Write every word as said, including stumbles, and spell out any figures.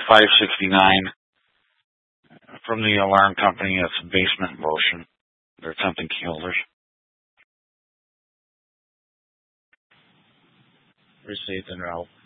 five sixty-nine from the alarm company. That's Basement Motion. They're attempting killers. Received en route.